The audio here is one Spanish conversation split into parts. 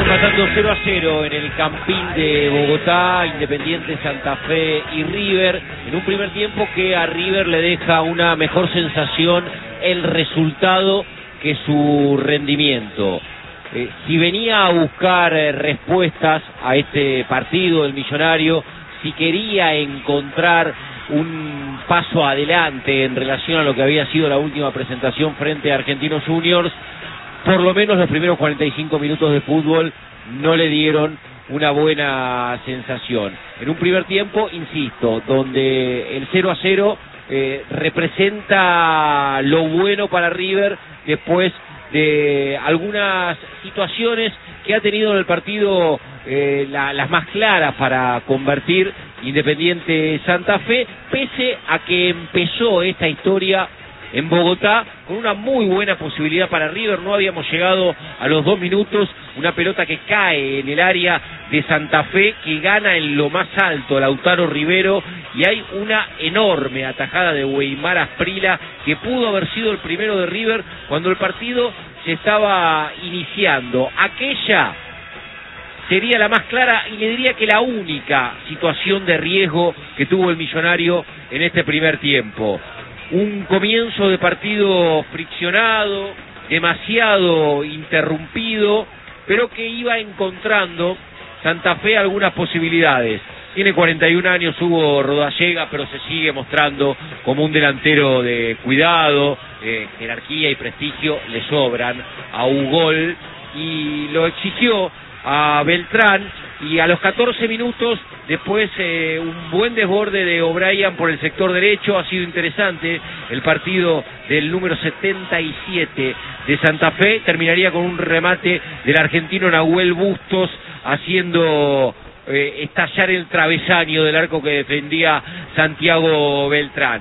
empatando 0-0 en el Campín de Bogotá, Independiente, Santa Fe y River, en un primer tiempo que a River le deja una mejor sensación el resultado que su rendimiento. Si venía a buscar respuestas a este partido, el Millonario, si quería encontrar un paso adelante en relación a lo que había sido la última presentación frente a Argentinos Juniors, por lo menos los primeros 45 minutos de fútbol no le dieron una buena sensación. En un primer tiempo, insisto, donde el 0-0 representa lo bueno para River después de algunas situaciones que ha tenido en el partido, las más claras para convertir Independiente Santa Fe, pese a que empezó esta historia en Bogotá con una muy buena posibilidad para River. No habíamos llegado a los 2 minutos, una pelota que cae en el área de Santa Fe, que gana en lo más alto Lautaro Rivero, y hay una enorme atajada de Weimar Asprilla que pudo haber sido el primero de River cuando el partido se estaba iniciando. Aquella sería la más clara y le diría que la única situación de riesgo que tuvo el Millonario en este primer tiempo. Un comienzo de partido friccionado, demasiado interrumpido, pero que iba encontrando Santa Fe algunas posibilidades. Tiene 41 años Hugo Rodallega, pero se sigue mostrando como un delantero de cuidado, jerarquía y prestigio le sobran a Ugol, y lo exigió a Beltrán, y a los 14 minutos después un buen desborde de O'Brien por el sector derecho. Ha sido interesante el partido del número 77 de Santa Fe. Terminaría con un remate del argentino Nahuel Bustos haciendo estallar el travesaño del arco que defendía Santiago Beltrán.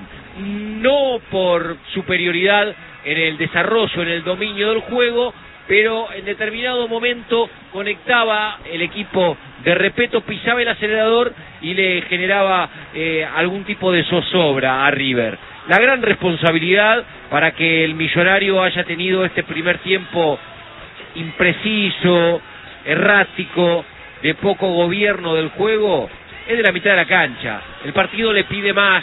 No por superioridad en el desarrollo, en el dominio del juego, pero en determinado momento conectaba el equipo de Repetto, pisaba el acelerador y le generaba algún tipo de zozobra a River. La gran responsabilidad para que el Millonario haya tenido este primer tiempo impreciso, errático, de poco gobierno del juego, es de la mitad de la cancha. El partido le pide más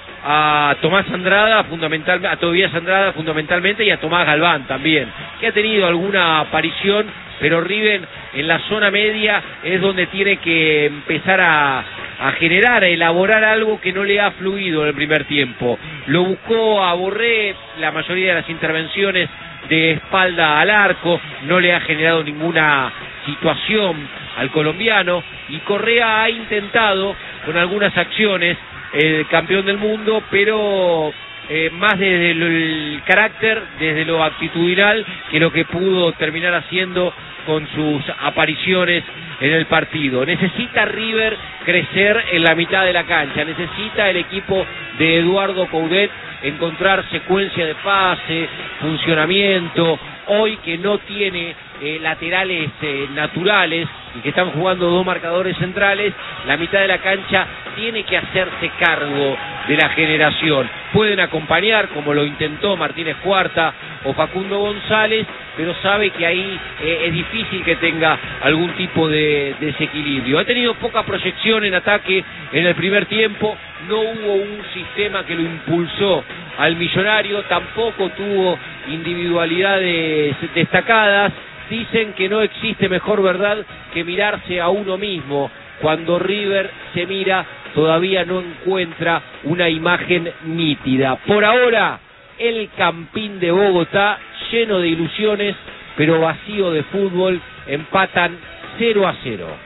a Tomás Andrada, a Tobías Andrada fundamentalmente, y a Tomás Galván también, que ha tenido alguna aparición, pero River en la zona media es donde tiene que empezar a generar, a elaborar algo que no le ha fluido en el primer tiempo. Lo buscó a Borré, la mayoría de las intervenciones de espalda al arco, no le ha generado ninguna situación al colombiano, y Correa ha intentado con algunas acciones, el campeón del mundo, pero más desde el carácter, desde lo actitudinal, que lo que pudo terminar haciendo con sus apariciones en el partido. Necesita River crecer en la mitad de la cancha, necesita el equipo de Eduardo Coudet encontrar secuencia de pase, funcionamiento. Hoy que no tiene laterales naturales y que están jugando 2 marcadores centrales, la mitad de la cancha tiene que hacerse cargo de la generación. Pueden acompañar, como lo intentó Martínez Cuarta o Facundo González, pero sabe que ahí es difícil que tenga algún tipo de desequilibrio. Ha tenido poca proyección en ataque en el primer tiempo, no hubo un sistema que lo impulsó al Millonario, tampoco tuvo individualidades destacadas. Dicen que no existe mejor verdad que mirarse a uno mismo. Cuando River se mira, todavía no encuentra una imagen nítida. Por ahora, el Campín de Bogotá, lleno de ilusiones, pero vacío de fútbol, empatan 0-0.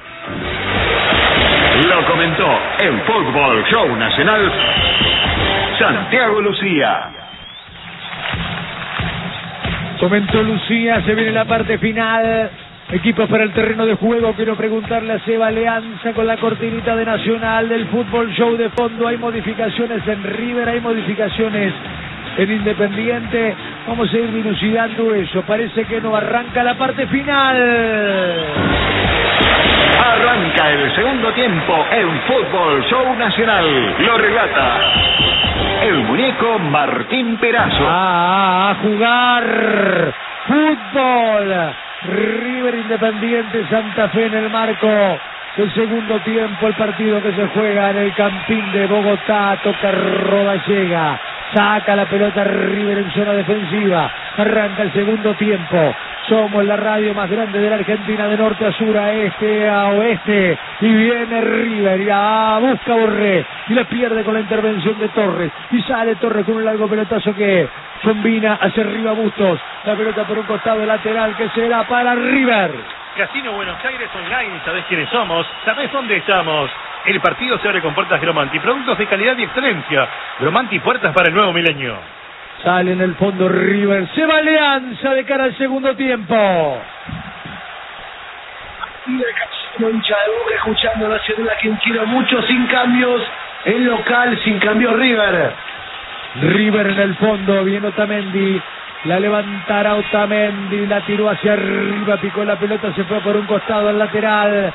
Lo comentó en Fútbol Show Nacional Santiago Lucía. Comentó Lucía, se viene la parte final. Equipos para el terreno de juego. Quiero preguntarle a Seba Leanza con la cortinita de Nacional del Fútbol Show de fondo. Hay modificaciones en River, hay modificaciones en Independiente. Vamos a ir dilucidando eso. Parece que no arranca la parte final. Arranca el segundo tiempo en Fútbol Show Nacional. Lo relata el muñeco Martín Perazo. A jugar fútbol. River Independiente Santa Fe en el marco del segundo tiempo. El partido que se juega en el Campín de Bogotá. Toca Rodallega. Saca la pelota River en zona defensiva. Arranca el segundo tiempo. Somos la radio más grande de la Argentina, de norte a sur, a este a oeste. Y viene River, y busca Borré. Y la pierde con la intervención de Torres. Y sale Torres con un largo pelotazo que combina hacia arriba Bustos. La pelota por un costado lateral que será para River. Casino Buenos Aires Online, ¿sabés quiénes somos? ¿Sabés dónde estamos? El partido se abre con puertas Gromanti, productos de calidad y excelencia. Gromanti, puertas para el nuevo milenio. Sale en el fondo River, se va Alianza de cara al segundo tiempo. Y el Casino hincha de Boca escuchando Nacional, a quien quiero mucho, sin cambios. El local, sin cambios River. River en el fondo, viene Otamendi. La levantará Otamendi, la tiró hacia arriba, picó la pelota, se fue por un costado al lateral.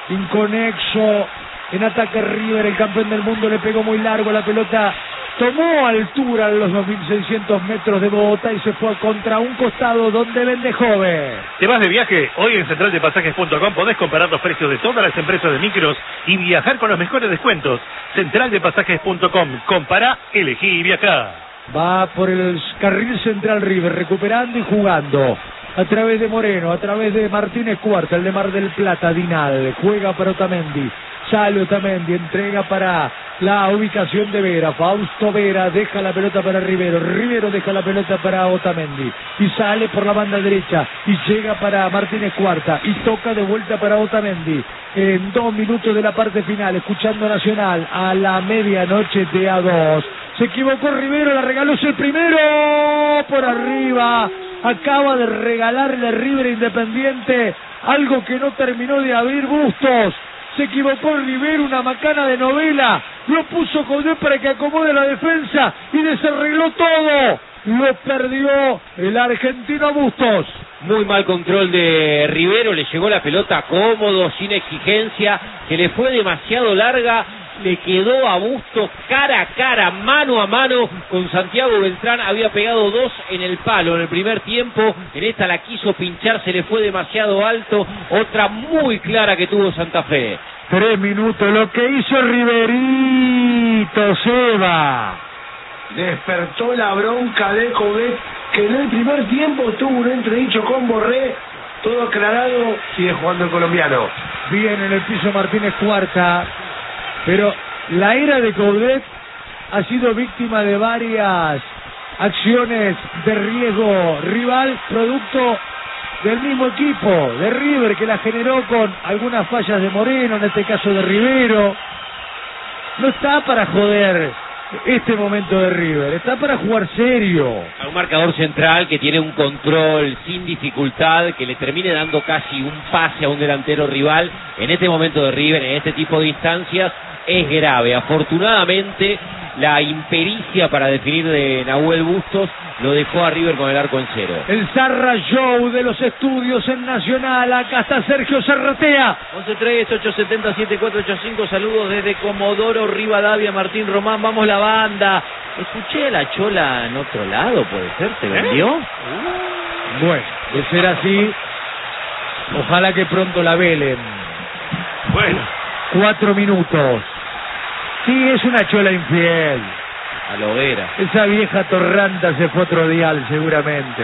Inconexo en ataque River, el campeón del mundo, le pegó muy largo la pelota. Tomó altura en los 2.600 metros de Bogotá y se fue contra un costado donde vende joven. ¿Te vas de viaje? Hoy en centraldepasajes.com podés comparar los precios de todas las empresas de micros y viajar con los mejores descuentos. Centraldepasajes.com. Compará, elegí y viajá. Va por el carril central River, recuperando y jugando. A través de Moreno, a través de Martínez Cuarta, el de Mar del Plata, Dinal. Juega para Otamendi. Sale Otamendi, entrega para la ubicación de Vera. Fausto Vera deja la pelota para Rivero. Rivero deja la pelota para Otamendi. Y sale por la banda derecha. Y llega para Martínez Cuarta. Y toca de vuelta para Otamendi. En 2 minutos de la parte final, escuchando Nacional a la medianoche de A2. Se equivocó Rivero, la regaló, es el primero por arriba. Acaba de regalarle River Independiente algo que no terminó de abrir Bustos. Se equivocó Rivero, una macana de novela. Lo puso Coudet para que acomode la defensa y desarregló todo. Lo perdió el argentino Bustos. Muy mal control de Rivero, le llegó la pelota cómodo, sin exigencia, que le fue demasiado larga. Le quedó a Bustos cara a cara, mano a mano con Santiago Beltrán. Había pegado 2 en el palo en el primer tiempo. En esta la quiso pinchar, se le fue demasiado alto. Otra muy clara que tuvo Santa Fe. 3 minutos, lo que hizo Riverito, Seba. Despertó la bronca de Coudet, que en el primer tiempo tuvo un entredicho con Borré. Todo aclarado, sigue jugando el colombiano. Bien en el piso Martínez Cuarta. Pero la era de Coudet ha sido víctima de varias acciones de riesgo rival, producto del mismo equipo, de River, que la generó con algunas fallas de Moreno, en este caso de Rivero. No está para joder este momento de River, está para jugar serio. A un marcador central que tiene un control sin dificultad, que le termine dando casi un pase a un delantero rival. En este momento de River, en este tipo de instancias, es grave. Afortunadamente, la impericia para definir de Nahuel Bustos lo dejó a River con el arco en cero. El Zarra Show de los estudios en Nacional. Acá está Sergio Zarratea. 11-3-870-7485. Saludos desde Comodoro Rivadavia, Martín Román. Vamos la banda. Escuché a la Chola en otro lado, puede ser. ¿Se vendió? Bueno, de ser así, ojalá que pronto la velen. Bueno. 4 minutos. Sí, es una Chola infiel. A la hoguera. Esa vieja torranta se fue otro dial seguramente.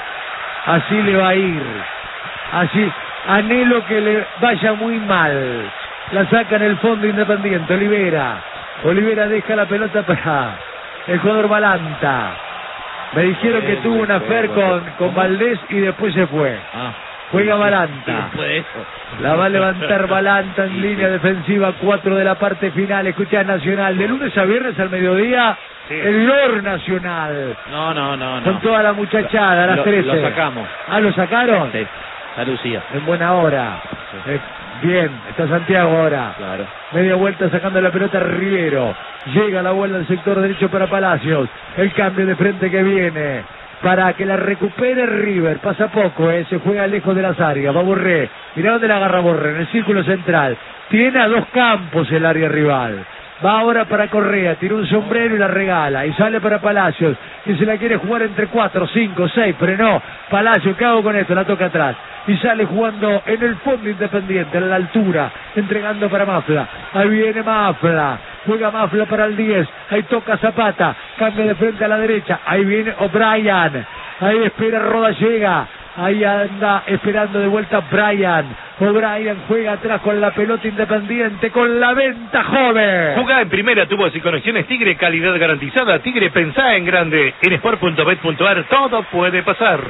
Así le va a ir. Así, anhelo que le vaya muy mal. La saca en el fondo Independiente. Olivera deja la pelota para el jugador Balanta. Me dijeron que tuvo una affair con Valdés y después se fue. Juega Balanta. La va a levantar Balanta en línea defensiva. 4 de la parte final. Escuchá Nacional. De lunes a viernes al mediodía. Sí. El LOR Nacional. No. Con toda la muchachada, a las 13. Lo sacamos. ¿Lo sacaron? Sí. Está Lucía. En buena hora. Sí. Bien, está Santiago ahora. Claro. Media vuelta sacando la pelota Rivero. Llega la vuelta al sector derecho para Palacios. El cambio de frente que viene. Para que la recupere River. Pasa poco, se juega lejos de las áreas. Va Borré. Mirá dónde la agarra Borré. En el círculo central. Tiene a 2 campos el área rival. Va ahora para Correa, tiró un sombrero y la regala. Y sale para Palacios, que se la quiere jugar entre 4, 5, 6. Frenó. Palacios, ¿qué hago con esto? La toca atrás. Y sale jugando en el fondo Independiente, a la altura. Entregando para Mafla. Ahí viene Mafla. Juega Mafla para el 10. Ahí toca Zapata. Cambia de frente a la derecha. Ahí viene O'Brien. Ahí espera Rodallega. Ahí anda esperando de vuelta Brian. O'Brien juega atrás con la pelota Independiente, con la venta joven. Jugá en primera, tubos y conexiones Tigre, calidad garantizada. Tigre, pensá en grande. En sport.bet.ar todo puede pasar.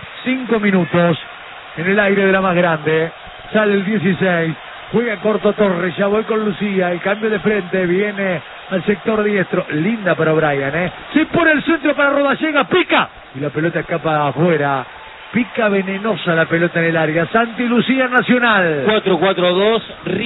5 minutos en el aire de la más grande. Sale el 16. Juega corto Torres. Ya voy con Lucía. El cambio de frente viene al sector diestro. Linda para O'Brien, Se pone el centro para Rodallega. Pica. Y la pelota escapa afuera. Pica venenosa la pelota en el área. Santi Lucía, Nacional. 4-4-2,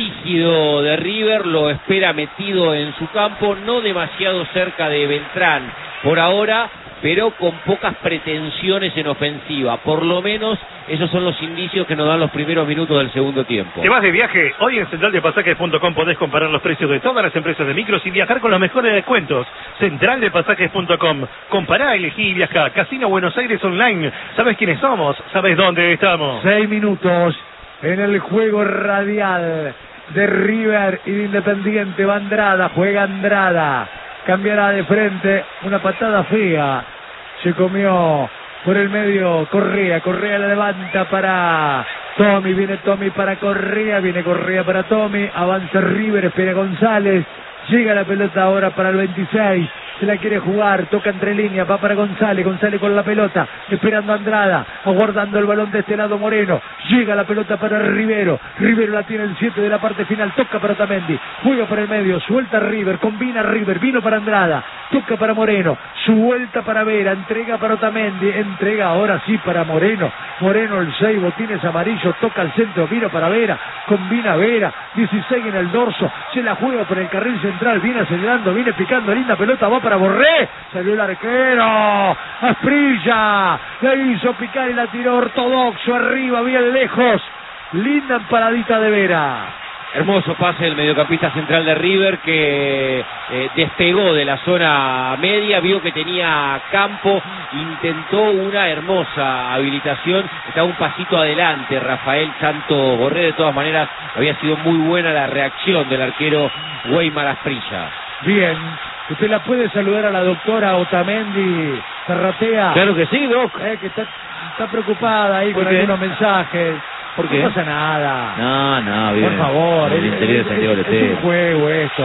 rígido de River, lo espera metido en su campo, no demasiado cerca de Beltrán por ahora, pero con pocas pretensiones en ofensiva. Por lo menos esos son los indicios que nos dan los primeros minutos del segundo tiempo. ¿Te vas de viaje? Hoy en centraldepasajes.com podés comparar los precios de todas las empresas de micros y viajar con los mejores descuentos. Centraldepasajes.com. Compará, elegí y viajá. Casino Buenos Aires Online. ¿Sabés quiénes somos? ¿Sabés dónde estamos? 6 minutos en el juego radial de River y de Independiente. Va Andrada, juega Andrada. Cambiará de frente, una patada fea. Se comió por el medio Correa. Correa la levanta para Tommy. Viene Tommy para Correa. Viene Correa para Tommy. Avanza River, espera González. Llega la pelota ahora para el 26. Se la quiere jugar, toca entre líneas, va para González. González con la pelota, esperando a Andrada, aguardando el balón de este lado Moreno. Llega la pelota para Rivero. Rivero la tiene el 7 de la parte final, toca para Otamendi. Juega para el medio, suelta River, combina River, vino para Andrada, toca para Moreno, suelta para Vera, entrega para Otamendi, entrega ahora sí para Moreno. Moreno el 6, botines amarillo, toca al centro, vino para Vera, combina Vera, 16 en el dorso, se la juega por el carril central, viene acelerando, viene picando, linda pelota, va para Borré, salió el arquero, Asprilla, la hizo picar y la tiró ortodoxo, arriba, bien lejos, linda empaladita de Vera. Hermoso pase del mediocampista central de River que despegó de la zona media, vio que tenía campo, intentó una hermosa habilitación, estaba un pasito adelante Rafael Santo Borré. De todas maneras había sido muy buena la reacción del arquero Weimar Asprilla. Bien, usted la puede saludar a la doctora Otamendi Zarratea. Claro que sí, Doc. Que está preocupada ahí con algunos mensajes. ¿Por qué? No pasa nada. No, bien. Por favor, el interior de Santiago del es un juego esto.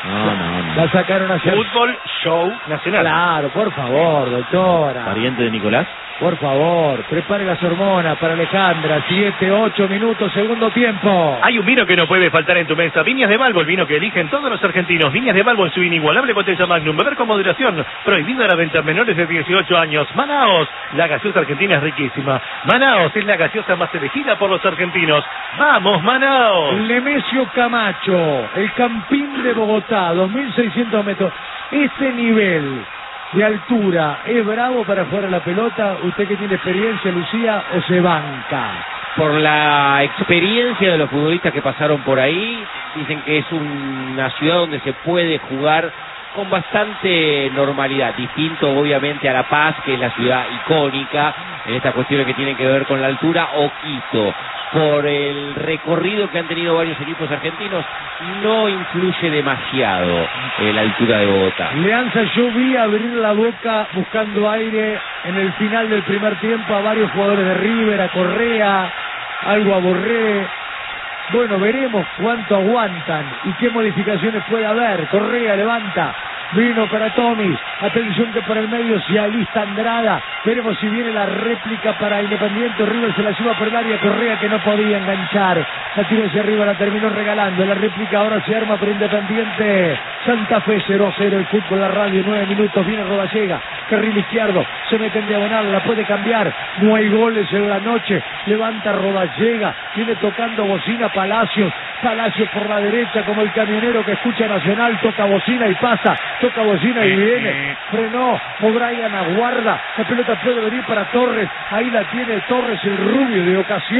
No. La sacaron hacia... Fútbol Show Nacional. Claro, por favor, doctora. ¿Pariente de Nicolás? Por favor, prepare las hormonas para Alejandra. 7, 8 minutos, segundo tiempo. Hay un vino que no puede faltar en tu mesa. Viñas de Balbo, el vino que eligen todos los argentinos. Viñas de Balbo en su inigualable botella Magnum. Beber con moderación. Prohibido la venta a menores de 18 años. Manaos, la gaseosa argentina es riquísima. Manaos es la gaseosa más elegida por los argentinos. ¡Vamos, Manaos! Nemesio Camacho, el Campín de Bogotá, 2.600 metros. Este nivel de altura, ¿es bravo para jugar a la pelota? ¿Usted que tiene experiencia, Lucía, o se banca? Por la experiencia de los futbolistas que pasaron por ahí, dicen que es una ciudad donde se puede jugar con bastante normalidad, distinto obviamente a La Paz, que es la ciudad icónica en estas cuestiones que tienen que ver con la altura, o Quito. Por el recorrido que han tenido varios equipos argentinos, no influye demasiado la altura de Bogotá. Leanza, yo vi abrir la boca buscando aire en el final del primer tiempo a varios jugadores de River, a Correa, algo a Borré. Bueno, veremos cuánto aguantan y qué modificaciones puede haber. Correa levanta, vino para Tommy, atención que por el medio se alista Andrada, veremos si viene la réplica para Independiente. River se la lleva por el área, Correa que no podía enganchar, la tiró hacia arriba, la terminó regalando, la réplica ahora se arma por Independiente. Santa Fe 0-0, el fútbol, la radio, 9 minutos, viene Rodallega, carril izquierdo, se mete en diagonal, la puede cambiar, no hay goles en la noche, levanta Rodallega, viene tocando bocina Palacios por la derecha como el camionero que escucha Nacional, toca bocina y pasa, toca bocina y viene, frenó, O'Brien aguarda, la pelota puede venir para Torres, ahí la tiene Torres, el rubio de ocasión,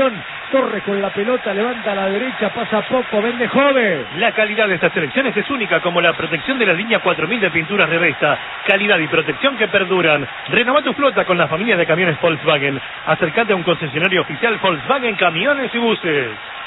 Torres con la pelota, levanta a la derecha, pasa poco, vende joven. La calidad de estas selecciones es única, como la protección de la línea 4000 de pinturas Revesta. Calidad y protección que perduran. Renova tu flota con la familia de camiones Volkswagen. Acércate a un concesionario oficial Volkswagen Camiones y Buses.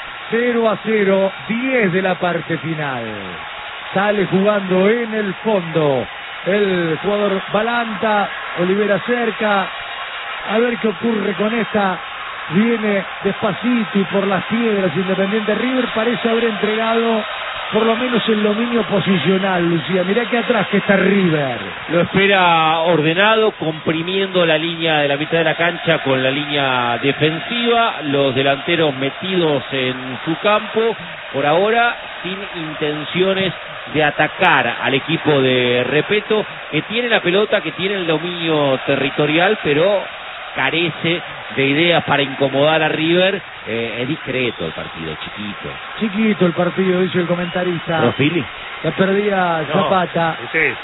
0-0, 10 de la parte final. Sale jugando en el fondo el jugador Balanta, Olivera cerca. A ver qué ocurre con esta. Viene despacito y por las piedras Independiente. River parece haber entregado por lo menos el dominio posicional, Lucía. Mirá que atrás que está River. Lo espera ordenado, comprimiendo la línea de la mitad de la cancha con la línea defensiva, los delanteros metidos en su campo, por ahora sin intenciones de atacar al equipo de Repeto, que tiene la pelota, que tiene el dominio territorial, pero carece de ideas para incomodar a River. Es discreto el partido, chiquito. Chiquito el partido, dice el comentarista. Profili. La perdía Zapata.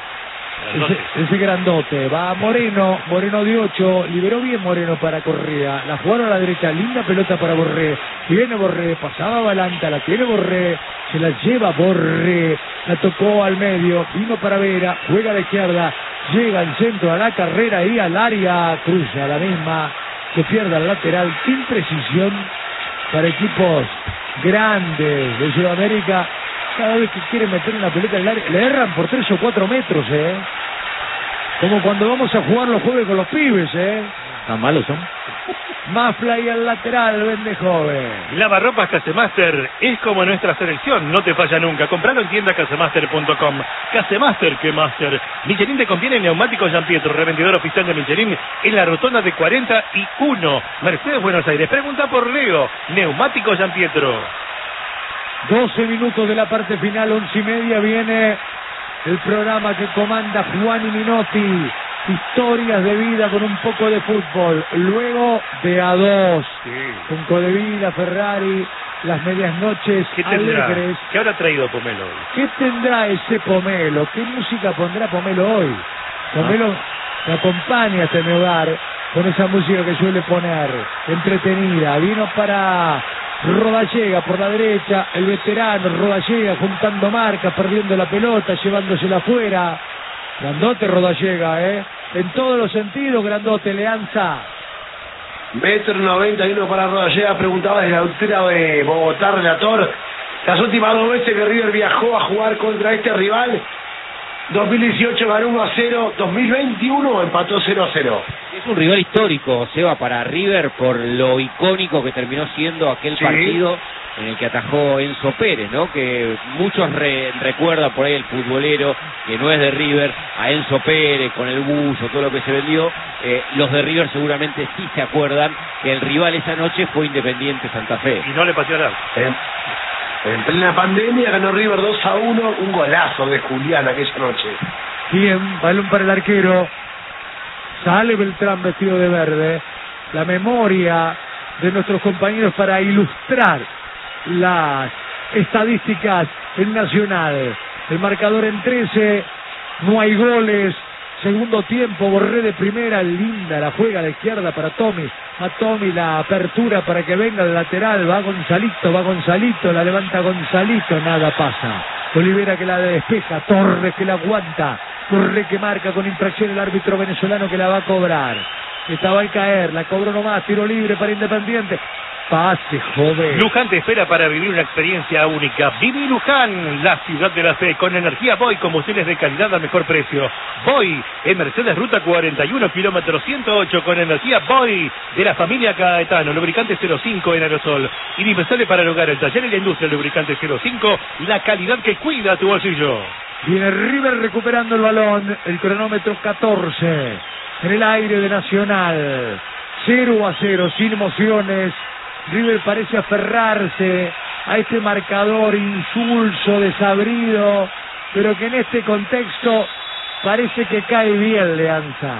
Ese grandote. Va Moreno de 8. Liberó bien Moreno para Correa. La jugaron a la derecha. Linda pelota para Borré. Viene Borré. Pasaba Balanta. La tiene Borré. Se la lleva Borré. La tocó al medio. Vino para Vera. Juega a la izquierda. Llega al centro a la carrera y al área. Cruza la misma. Se pierde al lateral. Qué imprecisión para equipos grandes de Sudamérica. Cada vez que quieren meter una pelota en el área, le erran por 3 o 4 metros, como cuando vamos a jugar los jueves con los pibes, ¿Tan malos son? Mafla y al lateral, vende joven. Lavarropas Casemaster es como nuestra selección, no te falla nunca. Compralo en tienda casemaster.com. Casemaster, que Master. Michelin te conviene neumáticos Gian Pietro, revendedor oficial de Michelin en la rotonda de 41, Mercedes, Buenos Aires. Pregunta por Leo, neumáticos Gian Pietro. 12 minutos de la parte final, 11:30, viene el programa que comanda Juan y Minotti. Historias de vida con un poco de fútbol. Luego de A2, con Codevila, Ferrari, las medias noches alegres. ¿Qué habrá traído Pomelo hoy? ¿Qué tendrá ese Pomelo? ¿Qué música pondrá Pomelo hoy? Pomelo me acompaña hasta mi hogar con esa música que suele poner, entretenida. Vino para Rodallega por la derecha, el veterano Rodallega juntando marcas, perdiendo la pelota, llevándosela afuera. Grandote Rodallega, en todos los sentidos, grandote, Leanza. 1,91 m para Rodallega. Preguntaba desde la altura de Bogotá, relator. Las últimas 2 veces que River viajó a jugar contra este rival, 2018 ganó 1-0, 2021 empató 0-0. Es un rival histórico, Seba, para River por lo icónico que terminó siendo aquel partido en el que atajó Enzo Pérez, ¿no? Que muchos recuerdan por ahí el futbolero que no es de River, a Enzo Pérez con el buzo, todo lo que se vendió. Los de River seguramente sí se acuerdan que el rival esa noche fue Independiente Santa Fe. Y no le pateó nada. En plena pandemia ganó River 2-1, un golazo de Julián aquella noche. Bien, balón para el arquero. Sale Beltrán vestido de verde. La memoria de nuestros compañeros para ilustrar las estadísticas en Nacional. El marcador en 13, no hay goles. Segundo tiempo, Borré de primera, linda la juega a la izquierda para Tommy. A Tommy la apertura para que venga el lateral, va Gonzalito, la levanta Gonzalito, nada pasa. Olivera que la despeja, Torres que la aguanta, Borré que marca con infracción el árbitro venezolano que la va a cobrar. Estaba al caer, la cobró nomás, tiro libre para Independiente. Pase, joven. Luján te espera para vivir una experiencia única. Viví Luján, la ciudad de la fe, con energía Boy, combustibles de calidad al mejor precio. Boy, en Mercedes Ruta 41, kilómetro 108, con energía Boy, de la familia Caetano, lubricante 05 en aerosol. Indispensable para el hogar, el taller y la industria, lubricante 05, la calidad que cuida tu bolsillo. Viene River recuperando el balón, el cronómetro 14, en el aire de Nacional. 0-0, sin emociones. River parece aferrarse a este marcador insulso, desabrido, pero que en este contexto parece que cae bien Leanza.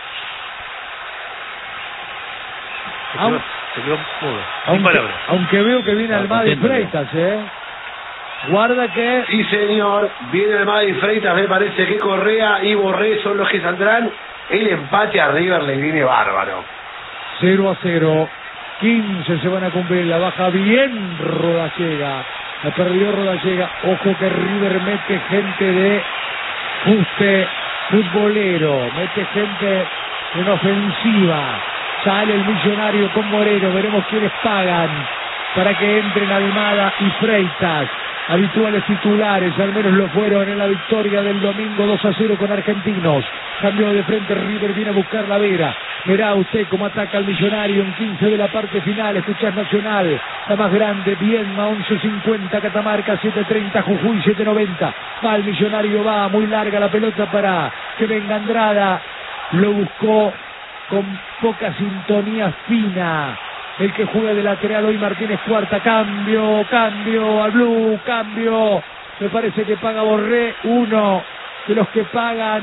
Se quedó mudo. Aunque veo que viene Almada y Freitas, Guarda que... Sí, señor, viene Almada y Freitas, me parece que Correa y Borré son los que saldrán. El empate a River le viene bárbaro. 0-0. 15 se van a cumplir. La baja bien Rodallega. La perdió Rodallega. Ojo que River mete gente de fuste futbolero. Mete gente en ofensiva. Sale el Millonario con Moreno. Veremos quiénes pagan para que entren Almada y Freitas. Habituales titulares, al menos lo fueron en la victoria del domingo 2-0 con Argentinos. Cambió de frente, River viene a buscar la Vera. Verá usted cómo ataca al Millonario en 15 de la parte final. Escuchás Nacional, la más grande, Viedma 11.50, Catamarca 7.30, Jujuy 7.90. Va el Millonario, va muy larga la pelota para que venga Andrada. Lo buscó con poca sintonía fina. El que juega de lateral hoy, Martínez Cuarta. Cambio al Blue, cambio. Me parece que paga Borré. Uno de los que pagan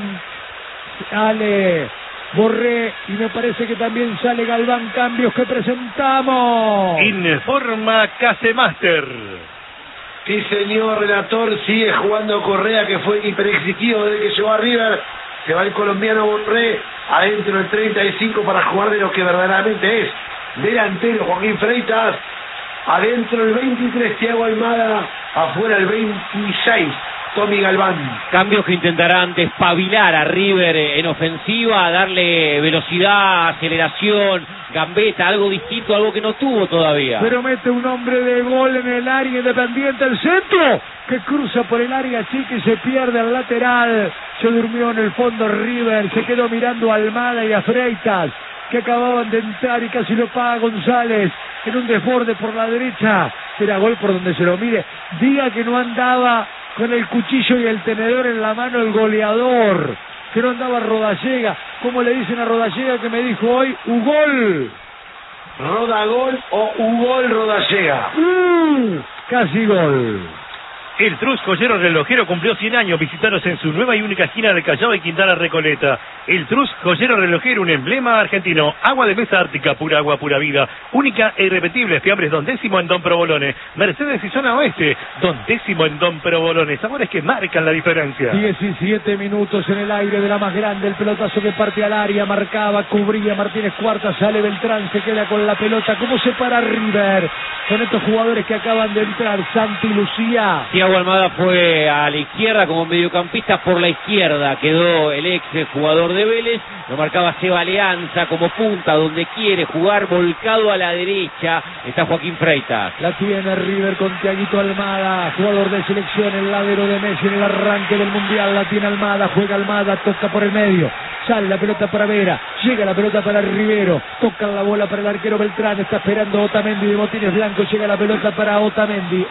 sale Borré. Y me parece que también sale Galván. Cambios que presentamos. Informa Casemaster. Sí, señor relator. Sigue jugando Correa, que fue hiperexigido desde que llegó a River. Se va el colombiano Borré adentro del 35 para jugar de lo que verdaderamente es. Delantero Joaquín Freitas, adentro el 23 Thiago Almada, afuera el 26 Tommy Galván. Cambios que intentarán despabilar a River en ofensiva, darle velocidad, aceleración, gambeta, algo distinto, algo que no tuvo todavía. Pero mete un hombre de gol en el área Independiente, el centro que cruza por el área chica y se pierde al lateral. Se durmió en el fondo River, se quedó mirando a Almada y a Freitas, que acababan de entrar y casi lo paga González en un desborde por la derecha. Era gol por donde se lo mire. Diga que no andaba con el cuchillo y el tenedor en la mano el goleador, que no andaba Rodallega. ¿Cómo le dicen a Rodallega que me dijo hoy? ¡Ugol! ¿Rodagol o Ugol Rodallega? Casi gol. El Trus Joyero Relojero cumplió 100 años. Visítanos en su nueva y única esquina de Callao y Quintana Recoleta. El Trus Joyero Relojero, un emblema argentino. Agua de mesa ártica, pura agua, pura vida. Única e irrepetible. Fiambres Don Décimo en Don Provolone. Mercedes y Zona Oeste. Don Décimo en Don Provolone. Sabores que marcan la diferencia. 17 minutos en el aire de la más grande. El pelotazo que parte al área. Marcaba, cubría Martínez Cuarta. Sale Beltrán, se queda con la pelota. ¿Cómo se para River con estos jugadores que acaban de entrar? Santi Lucía. Thiago Almada fue a la izquierda como mediocampista, por la izquierda quedó el ex jugador de Vélez, lo marcaba Seba Alianza como punta, donde quiere jugar, volcado a la derecha, está Joaquín Freitas. La tiene River con Thiaguito Almada, jugador de selección, el ladero de Messi en el arranque del Mundial, la tiene Almada, juega Almada, toca por el medio, sale la pelota para Vera, llega la pelota para Rivero, toca la bola para el arquero Beltrán, está esperando Otamendi de botines blancos, llega la pelota para Otamendi,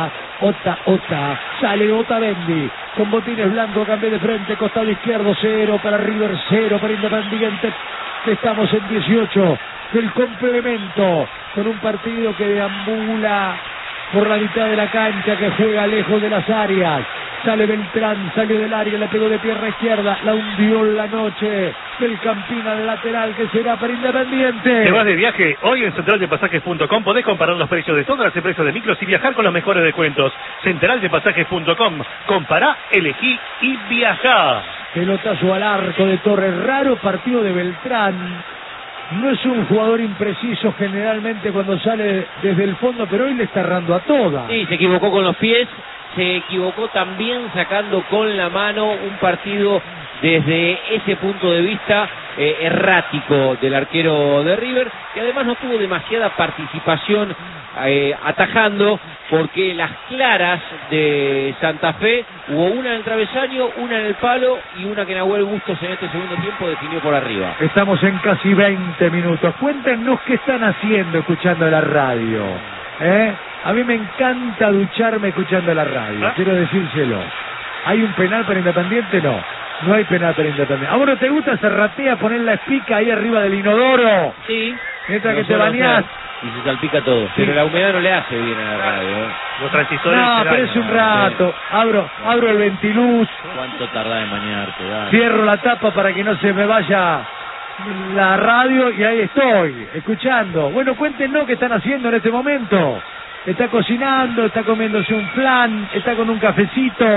Ota, sale Otamendi con botines blancos, cambio de frente, costado izquierdo, 0 para River, 0 para Independiente. Estamos en 18 del complemento, con un partido que deambula por la mitad de la cancha, que juega lejos de las áreas. Sale Beltrán, salió del área, le pegó de pierna izquierda, la hundió en la noche. Del Campín al lateral, que será para Independiente. ¿Te vas de viaje? Hoy en centraldepasajes.com podés comparar los precios de todas las empresas de micros y viajar con los mejores descuentos. Centraldepasajes.com, compará, elegí y viajá. Pelotazo al arco de Torres, raro partido de Beltrán. No es un jugador impreciso generalmente cuando sale desde el fondo, pero hoy le está errando a todas. Sí, se equivocó con los pies, se equivocó también sacando con la mano. Un partido desde ese punto de vista errático del arquero de River, que además no tuvo demasiada participación atajando, porque las claras de Santa Fe hubo una en el travesaño, una en el palo y una que Nahuel Bustos en este segundo tiempo definió por arriba. Estamos en casi 20 minutos. Cuéntenos qué están haciendo escuchando la radio. A mí me encanta ducharme escuchando la radio, quiero decírselo. ¿Hay un penal para Independiente? No hay penal para Independiente. ¿A vos no te gusta Serratea poner la espica ahí arriba del inodoro? Sí. Mientras que te bañás. Y se salpica todo. Sí. Pero la humedad no le hace bien a la radio. Los transistores. No, pero es un rato. Abro el ventiluz. ¿Cuánto tardás en bañarte? Dale. Cierro la tapa para que no se me vaya la radio y ahí estoy, escuchando. Bueno, cuéntenos qué están haciendo en este momento. Está cocinando, está comiéndose un flan, está con un cafecito,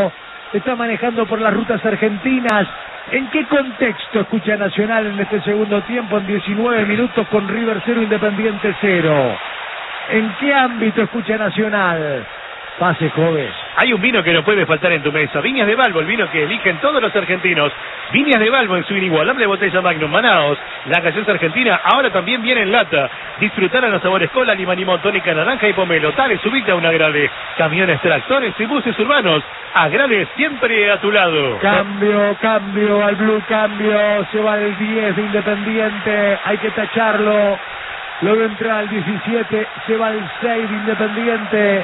está manejando por las rutas argentinas. ¿En qué contexto escucha Nacional en este segundo tiempo, en 19 minutos con River 0, Independiente 0? ¿En qué ámbito escucha Nacional? Pase, joven. Hay un vino que no puede faltar en tu mesa. Viñas de Balbo, el vino que eligen todos los argentinos. Viñas de Balbo en su inigualable botella Magnum. Manaos, la gaseosa argentina, ahora también viene en lata. Disfrutar a los sabores cola, lima, limón, tónica, naranja y pomelo. Dale, subite a un Agrade. Camiones, tractores y buses urbanos. Agrade siempre a tu lado. Cambio, al blue cambio. Se va el 10 de Independiente. Hay que tacharlo. Luego entra al 17. Se va el 6 de Independiente.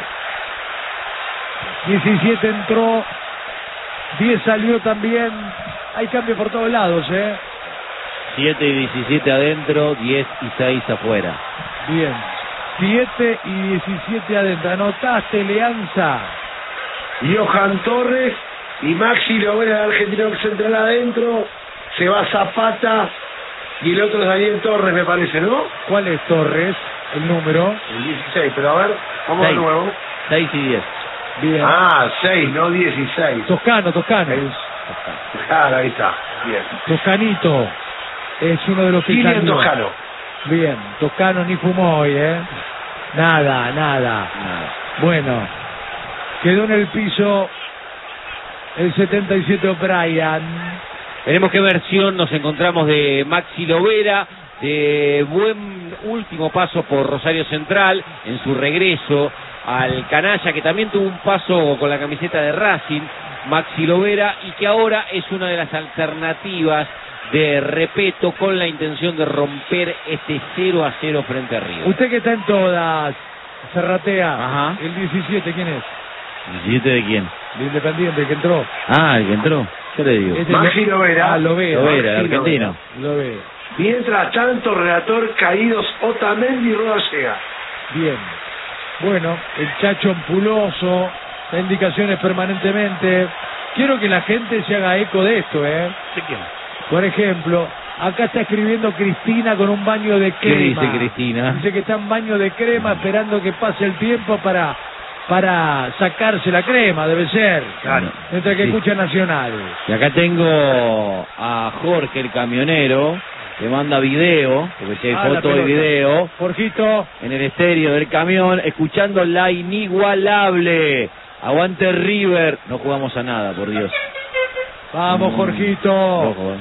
17 entró, 10 salió también. Hay cambio por todos lados, 7 y 17 adentro, 10 y 6 afuera. Bien, 7 y 17 adentro. Anotaste, Leanza. Johan Torres y Maxi Lovera, el argentino central adentro. Se va Zapata y el otro es Daniel Torres, me parece, ¿no? ¿Cuál es Torres? El número. El 16, pero a ver, vamos 6. de nuevo. 6 y 10. Bien. 6, no 16. Toscano. Claro, ahí está. Bien. Toscanito. Es uno de los que Kilian salió. Toscano. Bien, Toscano ni fumó hoy, Nada. Bueno, quedó en el piso el 77 O'Brien. Veremos qué versión nos encontramos de Maxi Lovera, de buen último paso por Rosario Central, en su regreso al canalla, que también tuvo un paso con la camiseta de Racing, Maxi Lovera, y que ahora es una de las alternativas de Repeto con la intención de romper este 0-0 frente a River. Usted que está en todas, Serratea. Ajá. El 17, ¿quién es? ¿17 de quién? De Independiente, el que entró. Ah, el que entró. ¿Qué le digo? Este Maxi Lovera. Lovera. Lovera, el Maxi argentino. Lovera. Mientras tanto, relator caídos Otamendi y Roda llega. Bien. Bueno, el Chacho ampuloso, da indicaciones permanentemente. Quiero que la gente se haga eco de esto, ¿De quién? Por ejemplo, acá está escribiendo Cristina con un baño de ¿Qué crema. dice Cristina? Dice que está en baño de crema esperando que pase el tiempo para sacarse la crema, debe ser. Claro. Mientras que Sí. escucha Nacional. Y acá tengo a Jorge, el camionero, que manda video, porque si hay Ah, la foto y pelota. video, Jorgito, en el estéreo del camión, escuchando la inigualable. Aguante River. No jugamos a nada, por Dios. vamos Jorgito. Ojo,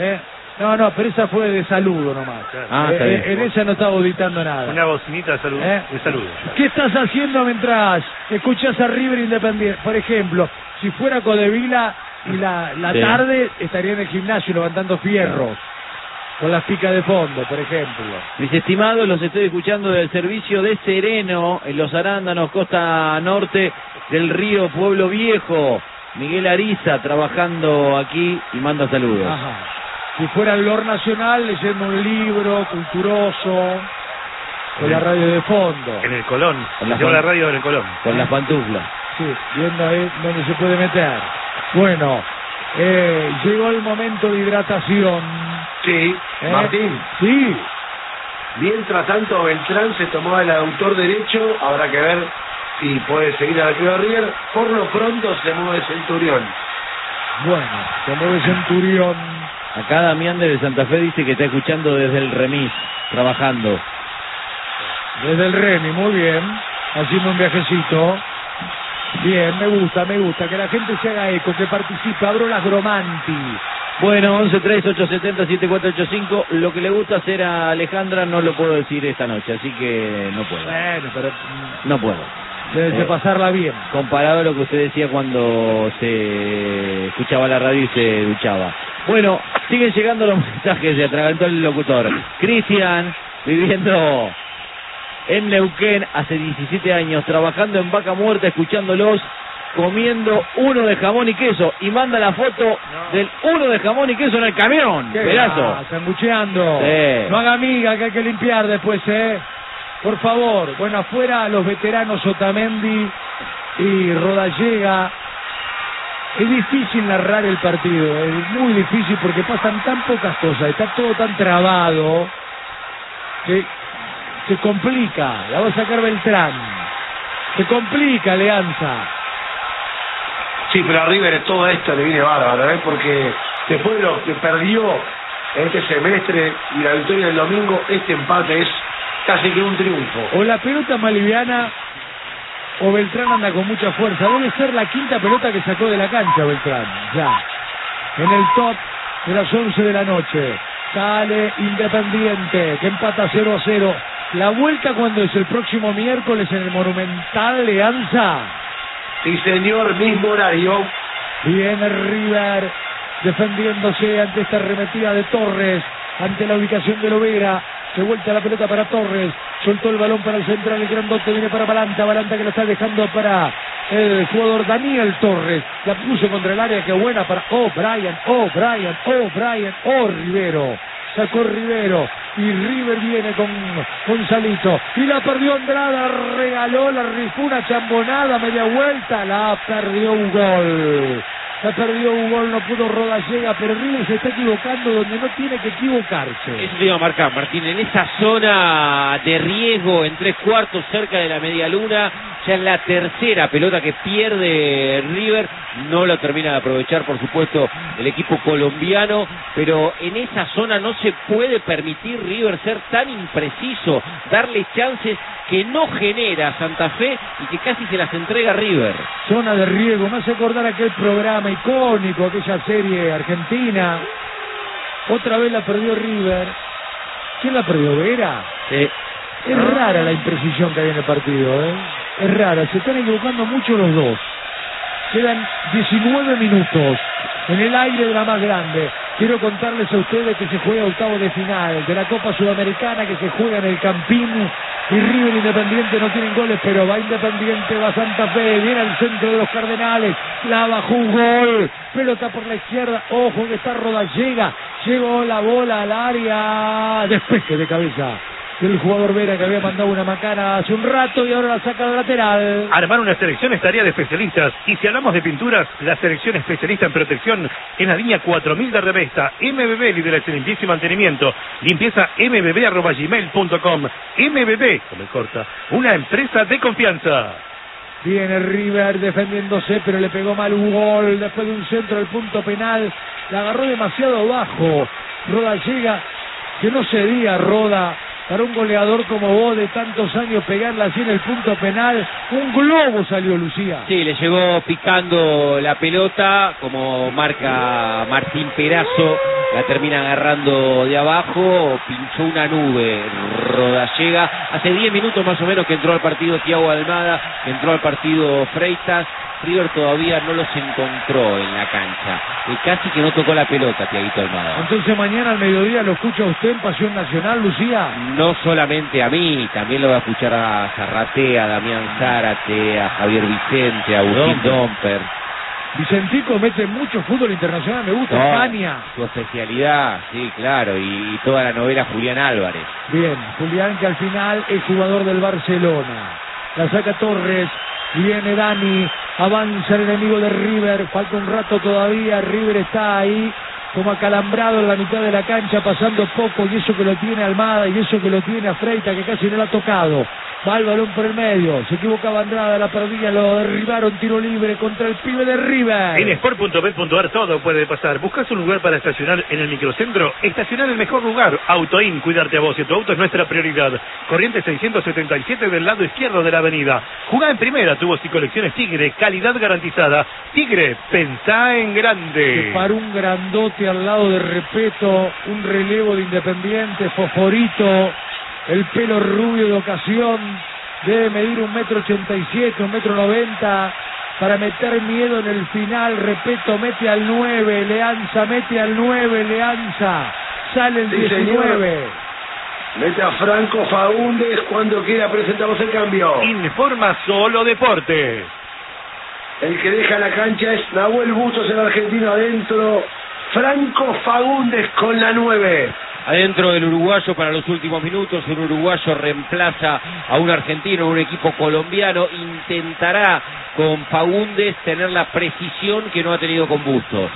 No, pero esa fue de saludo nomás. Ah, está bien. En esa no estaba auditando nada. Una bocinita de salud. De salud. ¿Qué estás haciendo mientras escuchas a River Independiente? Por ejemplo, si fuera Codevila y la Sí. tarde estaría en el gimnasio levantando fierros. Con las picas de fondo, por ejemplo. Mis estimados, los estoy escuchando del servicio de Sereno, en Los Arándanos, costa norte del río Pueblo Viejo. Miguel Ariza trabajando aquí y manda saludos. Ajá. Si fuera el Lor Nacional, leyendo un libro culturoso, con la radio de fondo. En el Colón. Con la Lleva la fan- radio en el Colón. Con las pantuflas. Sí, viendo ahí donde se puede meter. Bueno, llegó el momento de hidratación. Sí, Martín. Sí. Mientras tanto, Beltrán se tomó el aductor derecho. Habrá que ver si puede seguir al equipo de River. Por lo pronto se mueve Centurión. Bueno, se mueve Centurión. Acá Damián de Santa Fe dice que está escuchando desde el remis, trabajando. Desde el Remy, muy bien. Haciendo un viajecito. Bien, me gusta. Que la gente se haga eco, que participe. Abro las Gromanti. Bueno, 11-3-870-7485. Lo que le gusta hacer a Alejandra no lo puedo decir esta noche, así que no puedo. Bueno, pero No puedo. debe de pasarla bien. Comparado a lo que usted decía cuando se escuchaba la radio y se duchaba. Bueno, siguen llegando los mensajes, se atragantó el locutor. Cristian, viviendo en Neuquén hace 17 años, trabajando en Vaca Muerta, escuchándolos, comiendo uno de jamón y queso, y manda la foto del uno de jamón y queso en el camión. ¿Qué Pedazo. va? Sangucheando. Sí. No haga amiga, que hay que limpiar después, Por favor. Bueno, afuera los veteranos Otamendi y Rodallega. Es difícil narrar el partido, es muy difícil porque pasan tan pocas cosas, está todo tan trabado que se complica. La va a sacar Beltrán. Se complica, Alianza. Sí, pero a River todo esto le viene bárbaro, porque después de lo que perdió en este semestre y la victoria del domingo, este empate es casi que un triunfo. O la pelota más liviana o Beltrán anda con mucha fuerza. Debe ser la quinta pelota que sacó de la cancha Beltrán. Ya. En el top de las 11 de la noche. Sale Independiente, que empata 0-0. La vuelta, ¿cuándo es? El próximo miércoles en el Monumental Leanza. Sí, señor, mismo horario. Viene River defendiéndose ante esta arremetida de Torres, ante la ubicación de Lovera. Se vuelta la pelota para Torres, soltó el balón para el central, el grandote viene para Balanta que lo está dejando para el jugador Daniel Torres, la puso contra el área, que buena para Rivero, sacó Rivero, y River viene con Gonzalito, y la perdió Andrada, regaló, la rifó una chambonada, media vuelta, la perdió un gol. No pudo Rodallega, pero River se está equivocando donde no tiene que equivocarse. Eso te iba a marcar, Martín, en esa zona de riesgo, en 3/4 cerca de la media luna, ya en la tercera pelota que pierde River, no lo termina de aprovechar, por supuesto, el equipo colombiano, pero en esa zona no se puede permitir River ser tan impreciso, darle chances que no genera Santa Fe y que casi se las entrega River. Zona de riesgo, me hace acordar aquel programa icónico, aquella serie argentina. Otra vez la perdió River. ¿Quién la perdió? ¿Vera? Sí. Es rara la imprecisión que hay en el partido, es rara, se están equivocando mucho los dos. Quedan 19 minutos en el aire de la más grande. Quiero contarles a ustedes que se juega octavo de final de la Copa Sudamericana, que se juega en el Campín, y River e Independiente no tienen goles, pero va Independiente, va Santa Fe, viene al centro de los Cardenales, la bajó un gol, pelota por la izquierda, ojo que está Rodallega, llegó la bola al área, despeje de cabeza del jugador Vera, que había mandado una macana hace un rato y ahora la saca de lateral. Armar una selección es tarea de especialistas, y si hablamos de pinturas, la selección especialista en protección en la línea 4000 de Revesta. MBB lidera el limpieza y mantenimiento. Limpieza mbb@gmail.com. MBB, como corta, una empresa de confianza. Viene River defendiéndose, pero le pegó mal un gol después de un centro del punto penal. La agarró demasiado bajo. Roda llega, que no cedía Roda. Para un goleador como vos de tantos años pegarla así en el punto penal, un globo salió, Lucía. Sí, le llegó picando la pelota, como marca Martín Perazo, la termina agarrando de abajo, pinchó una nube Rodallega. Hace 10 minutos más o menos que entró al partido Thiago Almada, que entró al partido Freitas. River todavía no los encontró en la cancha, y casi que no tocó la pelota Thiaguito Almada. Entonces mañana al mediodía lo escucha usted en Pasión Nacional, Lucía. No solamente a mí, también lo va a escuchar a Zarratea, a Damián Zárate, a Javier Vicente, a Agustín Domper. Vicentico mete mucho fútbol internacional, me gusta, España. Su especialidad, sí, claro, y toda la novela Julián Álvarez. Bien, Julián, que al final es jugador del Barcelona. La saca Torres, viene Dani, avanza el enemigo de River, falta un rato todavía, River está ahí como acalambrado en la mitad de la cancha, pasando poco, y eso que lo tiene Almada, y eso que lo tiene a Freitas, que casi no lo ha tocado. Va el balón por el medio, se equivocaba Andrada, la perdía, lo derribaron, tiro libre contra el pibe de River. En sport.bet.ar todo puede pasar. ¿Buscas un lugar para estacionar en el microcentro? Estacionar el mejor lugar. Autoin, cuidarte a vos y tu auto es nuestra prioridad. Corriente 677 del lado izquierdo de la avenida. Jugá en primera, tubos y colecciones Tigre, calidad garantizada. Tigre, pensá en grande. Se paró un grandote al lado de Repeto, un relevo de Independiente, Fosforito. El pelo rubio de ocasión, debe medir 1,87 m, 1,90 m, para meter miedo en el final. Repeto, mete al 9, Leanza, mete al 9, Leanza, sale el 19. Mete a Franco Faúndez, cuando quiera presentamos el cambio. Informa Solo Deportes. El que deja la cancha es Nahuel Bustos, el argentino adentro. Franco Faúndez con la 9. Adentro del uruguayo para los últimos minutos, un uruguayo reemplaza a un argentino, un equipo colombiano, intentará con Faúndez tener la precisión que no ha tenido con Bustos.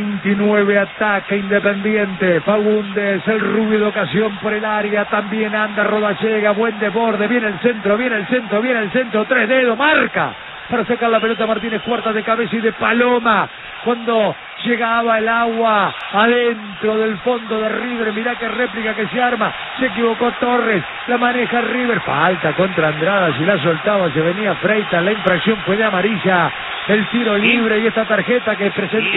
29 ataca Independiente, Faúndez, el rubio de ocasión por el área, también anda Rodallega, buen desborde, viene el centro, 3 dedos, marca para sacar la pelota Martínez Cuarta de cabeza y de paloma. Cuando llegaba el agua adentro del fondo de River, mirá qué réplica que se arma. Se equivocó Torres, la maneja River. Falta contra Andrada, si la soltaba se venía Freitas. La infracción fue de amarilla. El tiro libre y esta tarjeta que presenta.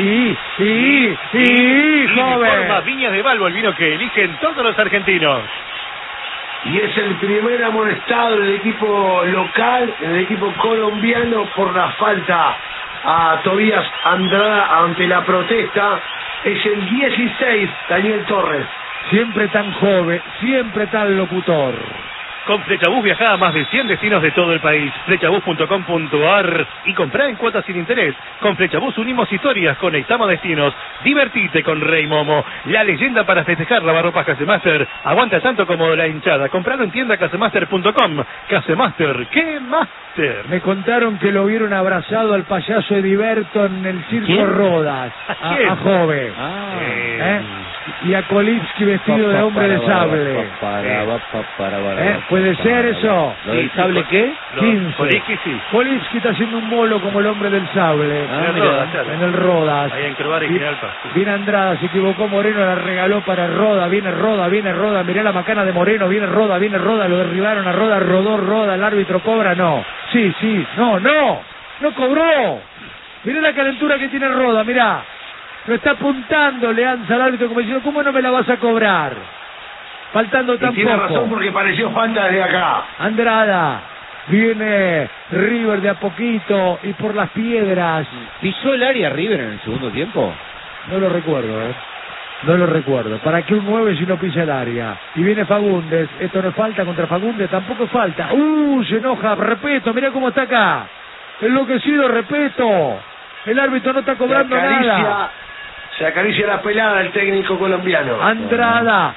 Joven. Informa Viñas de Balbo, el vino que eligen todos los argentinos. Y es el primer amonestado del equipo local, el equipo colombiano, por la falta a Tobías Andrada ante la protesta. Es el 16, Daniel Torres. Siempre tan joven, siempre tan locutor. Con Flechabús viajá a más de 100 destinos de todo el país. Flechabús.com.ar y comprá en cuotas sin interés. Con Flechabús unimos historias, conectamos destinos. Divertite con Rey Momo, la leyenda para festejar lavarropas Casemaster. Aguanta tanto como la hinchada. Compralo en tienda casemaster.com. Casemaster, ¿qué master? Me contaron que lo vieron abrazado al payaso Ediberto en el Circo ¿Quién? Rodas. A Jove. Y a Kolipsky vestido de hombre de sable. ¿Puede ser eso? ¿Lo del sable qué? 15. Kolipsky, sí. Kolipsky está haciendo un bolo como el hombre del sable. En el Rodas. Ahí en Crobar y General Paz. Viene Andrada, se equivocó Moreno, la regaló para Roda. Viene Roda. Mirá la macana de Moreno. Viene Roda. Lo derribaron a Roda. Rodó Roda. El árbitro cobra. No. Sí. No cobró. Mirá la calentura que tiene Roda. Mirá. Lo está apuntando Leanza al árbitro como diciendo, ¿cómo no me la vas a cobrar? Faltando tan Tiene poco. razón porque pareció falta desde acá. Andrada. Viene River de a poquito y por las piedras. ¿Pisó el área River en el segundo tiempo? No lo recuerdo, No lo recuerdo. ¿Para qué un 9 si no pisa el área? Y viene Fagundes. Esto no es falta contra Fagundes, tampoco es falta. Se enoja, Repeto, mirá cómo está acá. Enloquecido, Repeto. El árbitro no está cobrando nada. Se acaricia la pelada el técnico colombiano. Andrada.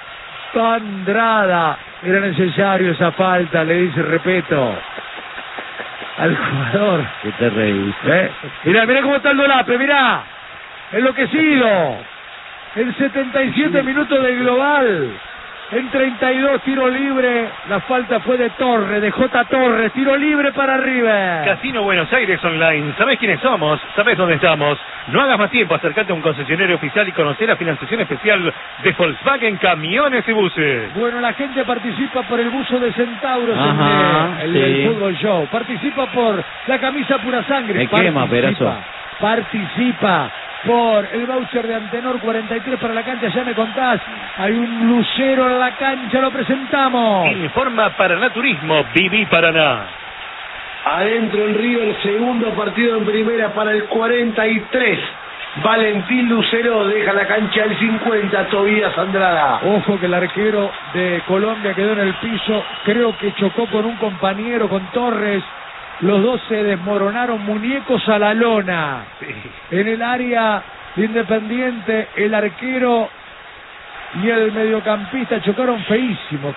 Era necesario esa falta, le dice Repeto al jugador. ¿Qué te reís? Mirá cómo está el Dolape, mirá. Enloquecido. En 77 minutos del global. En 32, tiro libre. La falta fue de Torres, de J. Torres. Tiro libre para River. Casino Buenos Aires Online. ¿Sabés quiénes somos? ¿Sabés dónde estamos? No hagas más tiempo. Acércate a un concesionario oficial y conocer la financiación especial de Volkswagen Camiones y Buses. Bueno, la gente participa por el buzo de Centauros en el Fútbol Show. Participa por la camisa Pura Sangre. Me quema, pedazo. Participa por el voucher de Antenor 43 para la cancha. Ya me contás, hay un lucero en la cancha, lo presentamos. Informa Paraná Turismo, Viví Paraná. Adentro en River, segundo partido en primera para el 43. Valentín Lucero deja la cancha el 50, Tobías Andrada. Ojo que el arquero de Colombia quedó en el piso, creo que chocó con un compañero, con Torres. Los dos se desmoronaron, muñecos a la lona. En el área de Independiente, el arquero y el mediocampista chocaron feísimo.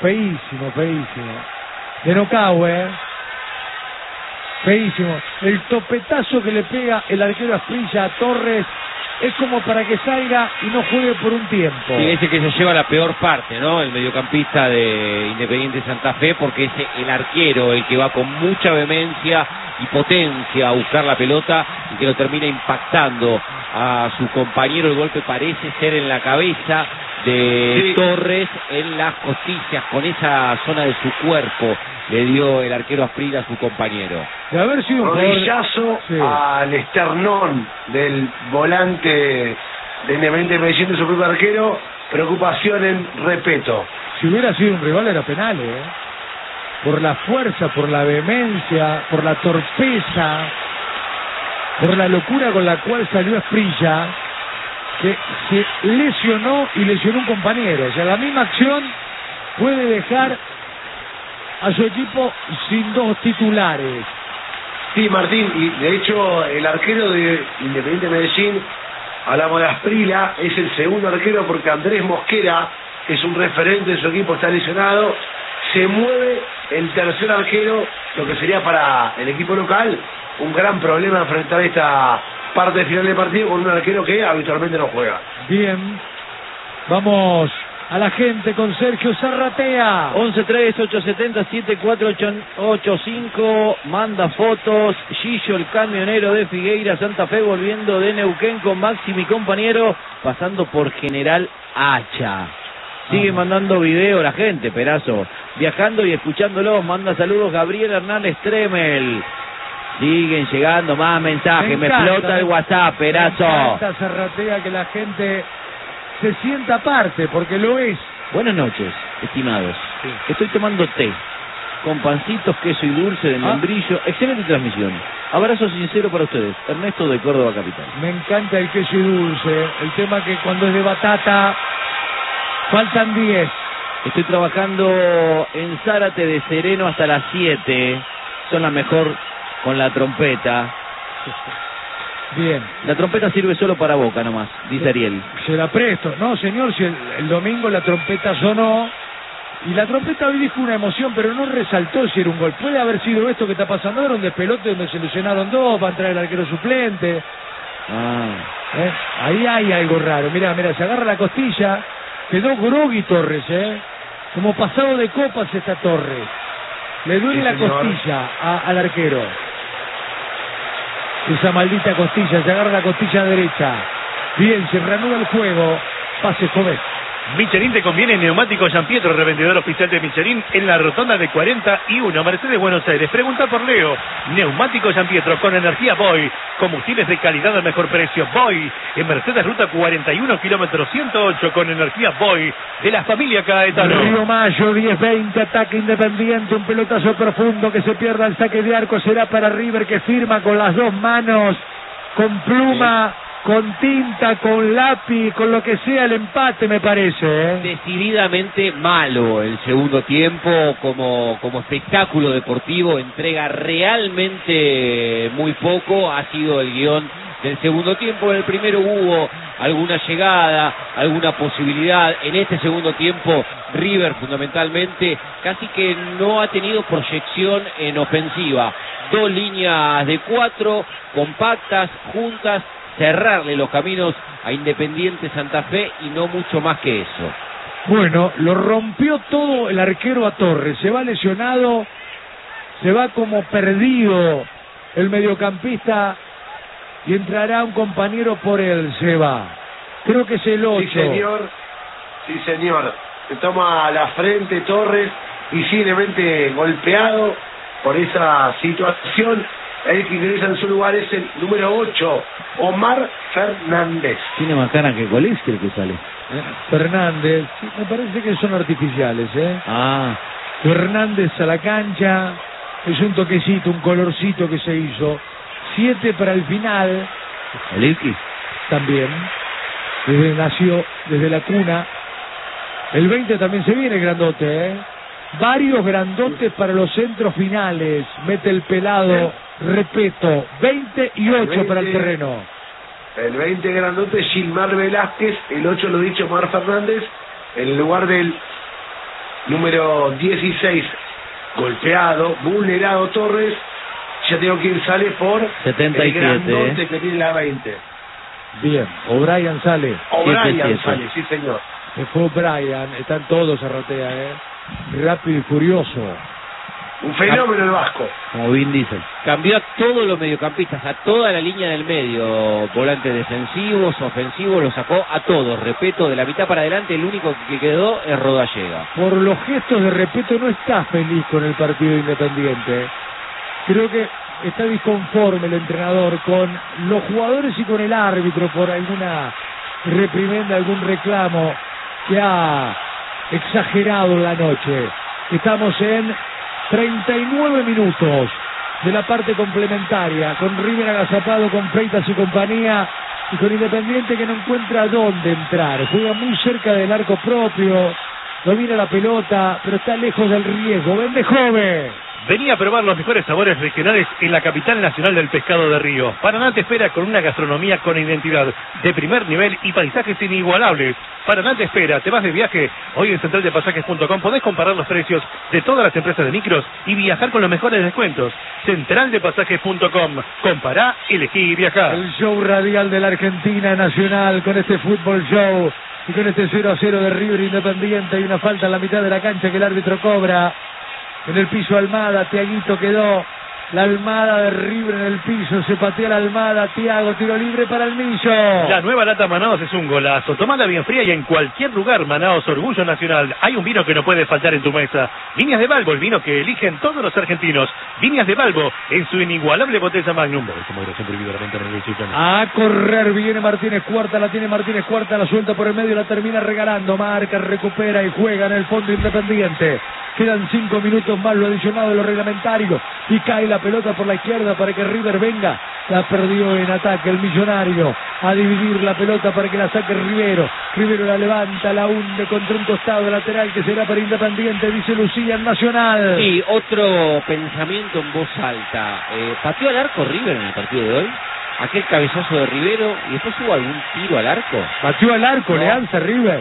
De Nocau, feísimo. El topetazo que le pega el arquero Asprilla a Torres es como para que salga y no juegue por un tiempo. Sí, ese que se lleva la peor parte, ¿no? El mediocampista de Independiente Santa Fe, porque es el arquero el que va con mucha vehemencia y potencia a buscar la pelota y que lo termina impactando a su compañero. El golpe parece ser en la cabeza de Torres, en las costillas, con esa zona de su cuerpo le dio el arquero Asprilla a su compañero. De haber sido un rodillazo al esternón del volante de Independiente Medellín, de su propio arquero. Preocupación en Repeto. Si hubiera sido un rival era penal, por la fuerza, por la vehemencia, por la torpeza, por la locura con la cual salió Asprilla, que se lesionó y lesionó un compañero. O sea, la misma acción puede dejar a su equipo sin dos titulares. Sí, Martín, y de hecho el arquero de Independiente Medellín, hablamos de Asprilla, es el segundo arquero porque Andrés Mosquera, que es un referente de su equipo, está lesionado. Se mueve el tercer arquero, lo que sería para el equipo local un gran problema enfrentar esta parte final del partido con un arquero que habitualmente no juega. Bien, vamos a la gente con Sergio Zarratea. 11-3-870-7485. Manda fotos. Gillo, el camionero de Figueira, Santa Fe, volviendo de Neuquén con Maxi, mi compañero, pasando por General Hacha. Sigue mandando video la gente, Perazo. Viajando y escuchándolo. Manda saludos Gabriel Hernández Tremel. Siguen llegando más mensajes. Me explota el WhatsApp, Perazo. Me encanta, Zarratea, que la gente se sienta parte, porque lo es. Buenas noches, estimados. Estoy tomando té con pancitos, queso y dulce de membrillo. Excelente transmisión. Abrazo sincero para ustedes. Ernesto de Córdoba Capital. Me encanta el queso y dulce. El tema que cuando es de batata faltan 10. Estoy trabajando en Zárate de Sereno hasta las 7. Son la mejor con la trompeta. Bien. La trompeta sirve solo para Boca nomás, dice Ariel. Se la presto. No, señor, si el domingo la trompeta sonó. Y la trompeta hoy dijo una emoción, pero no resaltó si era un gol. Puede haber sido esto que está pasando ahora, un despelote donde se lesionaron dos, va a entrar el arquero suplente. Ahí hay algo raro. Mirá, se agarra la costilla. Quedó grogui Torres, como pasado de copas está Torres. Le duele la costilla al arquero. Esa maldita costilla, se agarra la costilla derecha. Bien, se reanuda el juego. Pase Jovet. Michelin te conviene neumático Gian Pietro, revendedor oficial de Michelin en la rotonda de 41, Mercedes, Buenos Aires. Pregunta por Leo. Neumático Gian Pietro con energía Boy. Combustibles de calidad al mejor precio. Boy. En Mercedes, ruta 41, kilómetro 108, con energía Boy. De la familia Caetano. Río Mayo, 10-20, ataque Independiente. Un pelotazo profundo que se pierda el saque de arco. Será para River, que firma con las dos manos, con pluma, con tinta, con lápiz, con lo que sea el empate, me parece. Decididamente malo el segundo tiempo como espectáculo deportivo, entrega realmente muy poco. Ha sido el guión del segundo tiempo. En el primero hubo alguna llegada, alguna posibilidad. En este segundo tiempo River fundamentalmente casi que no ha tenido proyección en ofensiva. Dos líneas de 4 compactas, juntas, cerrarle los caminos a Independiente Santa Fe y no mucho más que eso. Bueno, lo rompió todo el arquero a Torres. Se va lesionado, se va como perdido el mediocampista y entrará un compañero por él. Se va. Creo que es el 8. Sí, señor. Se toma la frente Torres, visiblemente golpeado por esa situación. El que ingresa en su lugar es el número 8, Omar Fernández. Tiene más cara que Colixter el que sale. Fernández, sí, me parece que son artificiales, Fernández a la cancha, es un toquecito, un colorcito que se hizo. 7 para el final. Olivki también, nació desde la cuna. El 20 también se viene grandote, Varios grandotes para los centros finales. Mete el pelado, repito, 20 y 8 para el terreno. El 20 grandote, Gilmar Velázquez. El 8, lo dicho, Omar Fernández. En el lugar del número 16, golpeado, vulnerado Torres. Ya tengo quien sale por 77, el grandote que tiene la 20. Bien, O'Brien sale. O'Brien sale, sí señor. Se fue O'Brien, están todos Zarratea, rápido y furioso. Un fenómeno el vasco. Como bien dice. Cambió a todos los mediocampistas, a toda la línea del medio. Volantes defensivos, ofensivos, los sacó a todos. Repito, de la mitad para adelante, el único que quedó es Rodallega. Por los gestos de respeto no está feliz con el partido Independiente. Creo que está disconforme el entrenador con los jugadores y con el árbitro por alguna reprimenda, algún reclamo que ha exagerado la noche. Estamos en 39 minutos de la parte complementaria, con River agazapado con Freitas y compañía, y con Independiente que no encuentra dónde entrar. Juega muy cerca del arco propio, domina la pelota, pero está lejos del riesgo. ¡Vende joven! Venía a probar los mejores sabores regionales en la capital nacional del pescado de Río. Paraná te espera con una gastronomía con identidad de primer nivel y paisajes inigualables. Paraná te espera, te vas de viaje. Hoy en centraldepasajes.com podés comparar los precios de todas las empresas de micros y viajar con los mejores descuentos. Centraldepasajes.com. Compará, elegí y viajá. El show radial de la Argentina Nacional con este Fútbol Show Y con este 0-0 de River Independiente hay una falta en la mitad de la cancha que el árbitro cobra. En el piso Almada, Tiaguito quedó. La Almada de River en el piso, se patea la Almada, Tiago, tiro libre para el Millo. La nueva lata Manaos es un golazo. Tomala bien fría y en cualquier lugar. Manaos, orgullo nacional. Hay un vino que no puede faltar en tu mesa. Viñas de Balbo, el vino que eligen todos los argentinos. Viñas de Balbo, en su inigualable botella Magnum. A correr, viene Martínez Cuarta, la tiene Martínez Cuarta, la suelta por el medio, la termina regalando. Marca, recupera y juega en el fondo Independiente. Quedan 5 minutos más, lo adicionado de lo reglamentario. Y cae la pelota por la izquierda para que River venga. La perdió en ataque el Millonario. A dividir la pelota para que la saque Rivero. Rivero la levanta, la hunde contra un costado lateral que será para Independiente, dice Lucía en Nacional. Sí, otro pensamiento en voz alta. ¿Pateó al arco River en el partido de hoy? Aquel cabezazo de Rivero y después hubo algún tiro al arco. Pateó al arco, No. Leanza River.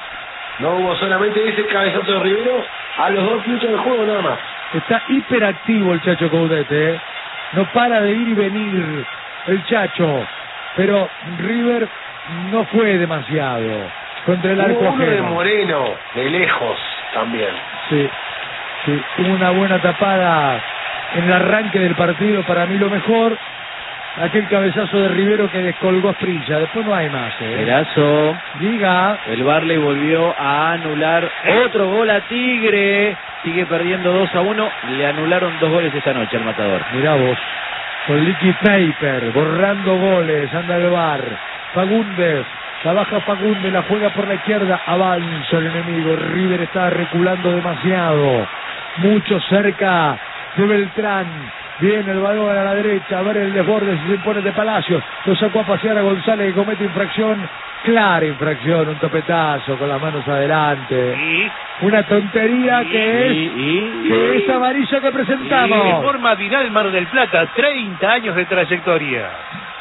No hubo solamente ese cabezazo de Rivero a los 2 minutos del juego nada más. Está hiperactivo el Chacho Caudete, ¿eh? No para de ir y venir el Chacho. Pero River no fue demasiado contra el arco Hubo uno de ajeno. Moreno, de lejos también. Sí, sí, tuvo una buena tapada en el arranque del partido, para mí lo mejor. Aquel cabezazo de Rivero que descolgó a Frilla, después no hay más. Perazo. Diga. El Barley volvió a anular otro gol a Tigre. Sigue perdiendo 2-1. Le anularon 2 goles esta noche al Matador. Mirá vos, con liquid paper, borrando goles, anda el VAR. Fagundes, la baja Fagundes, la juega por la izquierda, avanza el enemigo. River está reculando demasiado, mucho cerca de Beltrán. Viene el balón a la derecha, a ver el desborde si se impone de Palacios. Lo sacó a pasear a González, que comete infracción. Clara infracción, un topetazo con las manos adelante. Una tontería que es amarilla que presentamos. Reforma Vidal Mar del Plata, 30 años de trayectoria.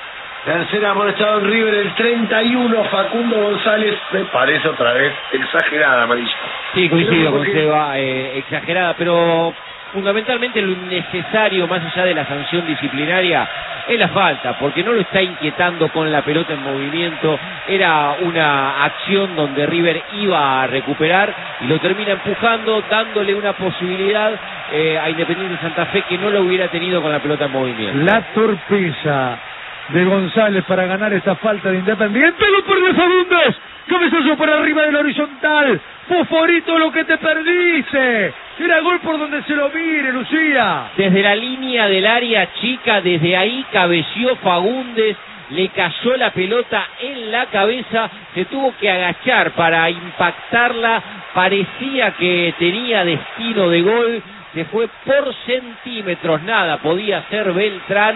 Tercera amonestado en River, el 31, Facundo González. Me parece otra vez exagerada amarilla. Sí, coincido con Porque- Seba, exagerada, pero fundamentalmente lo innecesario, más allá de la sanción disciplinaria, es la falta, porque no lo está inquietando con la pelota en movimiento. Era una acción donde River iba a recuperar y lo termina empujando, dándole una posibilidad a Independiente Santa Fe que no lo hubiera tenido con la pelota en movimiento. La torpeza de González para ganar esta falta de Independiente. Lo perdió Fagundes. Cabezazo por arriba del horizontal. Fosforito, lo que te perdiste. Era gol por donde se lo mire, Lucía. Desde la línea del área chica, desde ahí cabeció Fagundes, le cayó la pelota en la cabeza, se tuvo que agachar para impactarla, parecía que tenía destino de gol, se fue por centímetros, nada podía hacer Beltrán.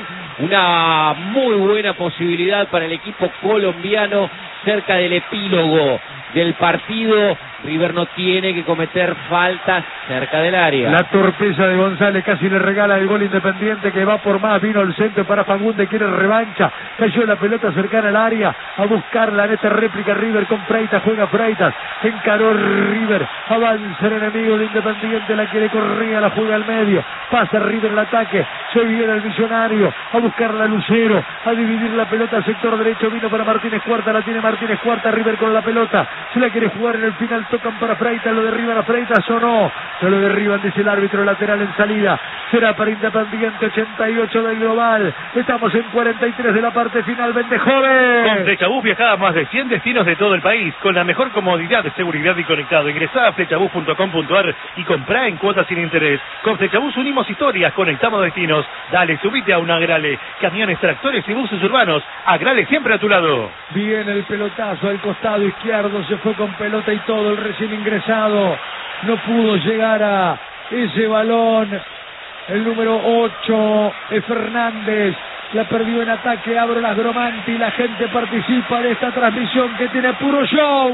Una muy buena posibilidad para el equipo colombiano cerca del epílogo del partido. River no tiene que cometer faltas cerca del área. La torpeza de González casi le regala el gol Independiente, que va por más. Vino el centro para Fagundes, quiere revancha. Cayó la pelota cercana al área. A buscarla en esta réplica River con Freitas. Juega Freitas. Encaró River. Avanza el enemigo de Independiente. La quiere correr, la juega al medio. Pasa River el ataque. Se viene el Millonario. A buscarla Lucero. A dividir la pelota al sector derecho. Vino para Martínez Cuarta. La tiene Martínez Cuarta. River con la pelota. Se la quiere jugar en el final. Tocan para Freitas, lo derriban a Freitas o no. No lo derriban, dice el árbitro lateral en salida. Será para Independiente, 88 del global. Estamos en 43 de la parte final. Vende Con joven. Flechabús viajaba a más de 100 destinos de todo el país con la mejor comodidad, seguridad y conectado. Ingresá a flechabús.com.ar y comprá en cuotas sin interés. Con Flechabús unimos historias, conectamos destinos. Dale, subite a un Agrale. Camiones, tractores y buses urbanos. Agrale siempre a tu lado. Viene el pelotazo al costado izquierdo. Se fue con pelota y todo. El recién ingresado no pudo llegar a ese balón. El número 8 es Fernández. La perdió en ataque. Abro las Gromanti. La gente participa de esta transmisión que tiene puro show.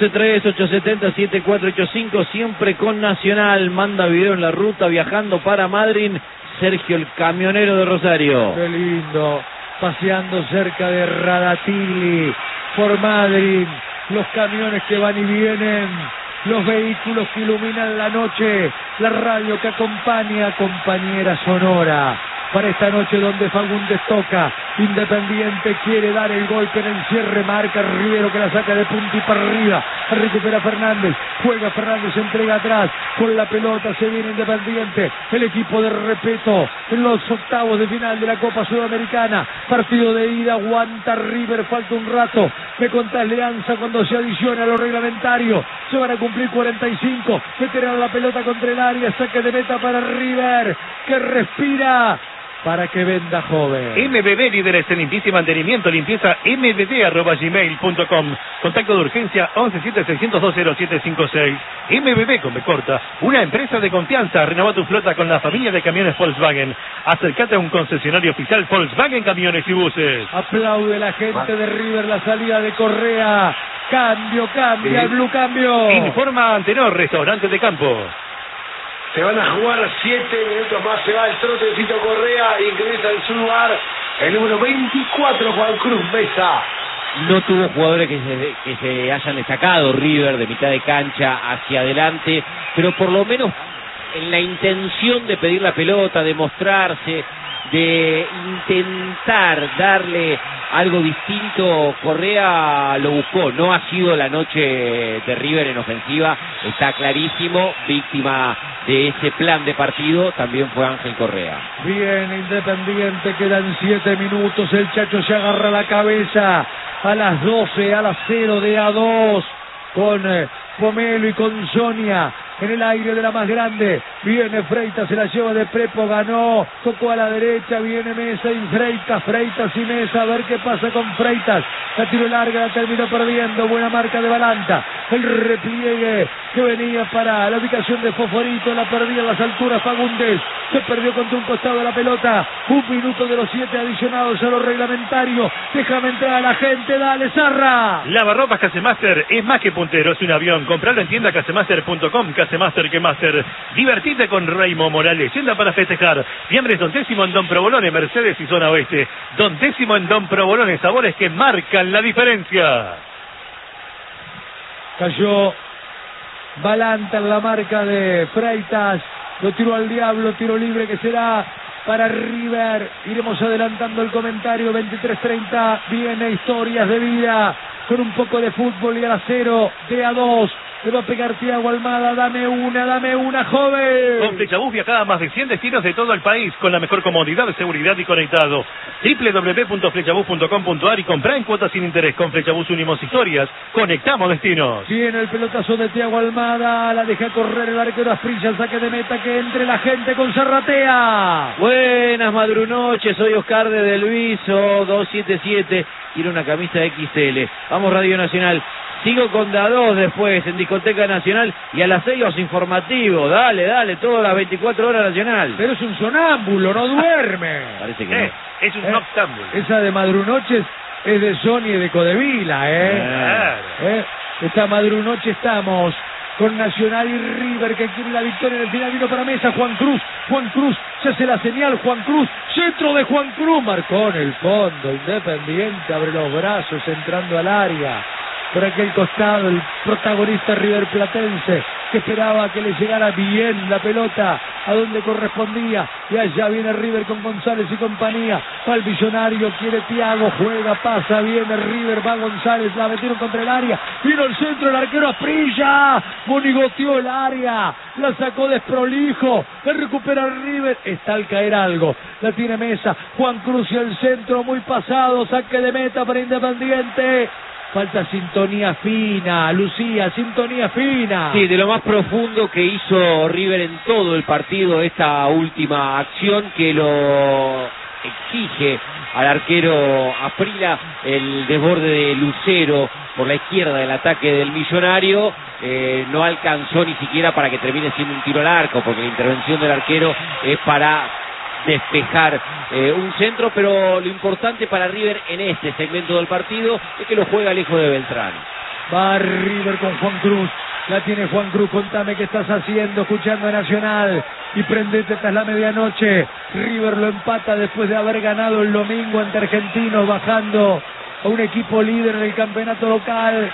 11-3-870-7485, siempre con Nacional. Manda video en la ruta viajando para Madrid. Sergio, el camionero de Rosario. Qué lindo. Paseando cerca de Radatili por Madrid. Los camiones que van y vienen. Los vehículos que iluminan la noche. La radio que acompaña, compañera sonora. Para esta noche donde Fagundes toca. Independiente quiere dar el golpe en el cierre, marca Rivero que la saca de punta y para arriba, recupera Fernández, juega Fernández, se entrega atrás, con la pelota se viene Independiente, el equipo de Repeto, en los octavos de final de la Copa Sudamericana, partido de ida, aguanta River, falta un rato, me contás Leanza cuando se adiciona a lo reglamentario, se van a cumplir 45, meterán la pelota contra el área, saque de meta para River, que respira, para que venda joven. MBB, líderes en limpieza y mantenimiento, limpieza mbb@gmail.com. Contacto de urgencia 1176020756. MBB con B corta, una empresa de confianza. Renova tu flota con la familia de camiones Volkswagen. Acércate a un concesionario oficial Volkswagen Camiones y Buses. Aplaude la gente de River la salida de Correa. Cambio, el Blue cambio. Informa Antenor, restaurante de campo. Se van a jugar 7 minutos más, se va el trote de Tito Correa, ingresa en su lugar el número 24, Juan Cruz Mesa. No tuvo jugadores que se hayan destacado River de mitad de cancha hacia adelante, pero por lo menos en la intención de pedir la pelota, de mostrarse, de intentar darle algo distinto, Correa lo buscó. No ha sido la noche de River en ofensiva, está clarísimo, víctima de ese plan de partido también fue Ángel Correa. Bien, Independiente, quedan 7 minutos, el Chacho se agarra la cabeza a las 12, a las 0 de A2, con Pomelo y con Sonia en el aire de la más grande, viene Freitas, se la lleva de Prepo, ganó, tocó a la derecha, viene Mesa y Freitas y Mesa, a ver qué pasa con Freitas, la tiró larga, la terminó perdiendo, buena marca de Balanta, el repliegue que venía para la ubicación de Fosforito, la perdía en las alturas Fagundes, se perdió contra un costado de la pelota, 1 minuto de los 7 adicionados a lo reglamentario, déjame entrar a la gente, dale Zarra. Lavarropas Casemaster es más que puntero, es un avión, comprarlo en tienda casemaster.com. Casemaster que Master. Divertite con Raimo Morales. Yenda para festejar. Fiambres Don Décimo en Don Provolone, Mercedes y Zona Oeste. Don Décimo en Don Provolone. Sabores que marcan la diferencia. Cayó Balanta en la marca de Freitas. Lo tiró al diablo. Tiro libre que será para River. Iremos adelantando el comentario. 23:30. Viene Historias de Vida. Con un poco de fútbol y a la 0 de A2. Le va a pegar Thiago Almada, dame una, joven. Con Flechabús viajá a más de 100 destinos de todo el país con la mejor comodidad, seguridad y conectado. www.flechabús.com.ar y comprá en cuotas sin interés. Con Flechabús unimos historias, conectamos destinos. Viene el pelotazo de Thiago Almada, la deja correr el arquero Asprilla, saque de meta, que entre la gente con Zarratea. Buenas madrunoches, soy Oscar de Delviso 277, quiero una camisa XL. Vamos Radio Nacional. Sigo con Da2 después en Discoteca Nacional y a las 6 los informativos. Dale, todas las 24 horas Nacional. Pero es un sonámbulo, no duerme. Parece que no. Es un noctámbulo. Esa de Madrunoches es de Sony y de Codevila, Claro. Esta Madrunoche estamos con Nacional y River que quiere la victoria en el final. Vino para Mesa Juan Cruz, se hace la señal, Juan Cruz, centro de Juan Cruz, marcó en el fondo, Independiente abre los brazos entrando al área. Por aquel costado el protagonista riverplatense que esperaba que le llegara bien la pelota a donde correspondía, y allá viene River con González y compañía, va el Millonario, quiere Thiago, juega, pasa, viene River, va González, la metieron contra el área, vino el centro, el arquero Asprilla, monigoteó el área, la sacó desprolijo, la recupera River, está al caer algo, la tiene Mesa, Juan Cruz y el centro muy pasado, saque de meta para Independiente. Falta sintonía fina, Lucía, sintonía fina. Sí, de lo más profundo que hizo River en todo el partido, esta última acción que lo exige al arquero Asprilla, el desborde de Lucero por la izquierda del ataque del Millonario, no alcanzó ni siquiera para que termine siendo un tiro al arco, porque la intervención del arquero es para despejar un centro, pero lo importante para River en este segmento del partido es que lo juega lejos de Beltrán. Va River con Juan Cruz, la tiene Juan Cruz, contame qué estás haciendo, escuchando a Nacional y prendete tras la medianoche. River lo empata después de haber ganado el domingo ante Argentinos, bajando a un equipo líder en el campeonato local.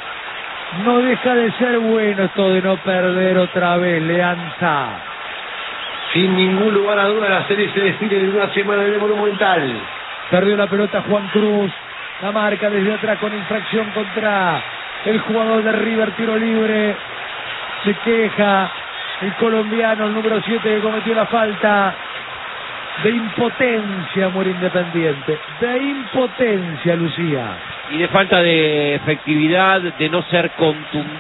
No deja de ser bueno esto de no perder otra vez, Leanza. Sin ningún lugar a duda, la serie se define en una semana en el Monumental. Perdió la pelota Juan Cruz. La marca desde atrás con infracción contra el jugador de River, tiro libre. Se queja el colombiano, el número 7 que cometió la falta. De impotencia muere Independiente. De impotencia, Lucía. Y de falta de efectividad, de no ser contundente.